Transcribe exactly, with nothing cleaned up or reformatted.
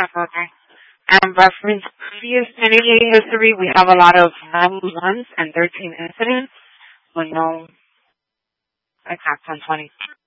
Okay. And reference previous N A A history, we have a lot of nine-one-ones and thirteen incidents with no attacks on twenty.